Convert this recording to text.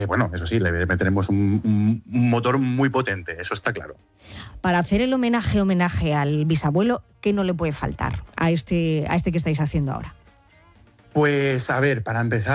Bueno, eso sí, le meteremos un motor muy potente, eso está claro. Para hacer el homenaje al bisabuelo, ¿qué no le puede faltar a este que estáis haciendo ahora? Pues a ver, para empezar,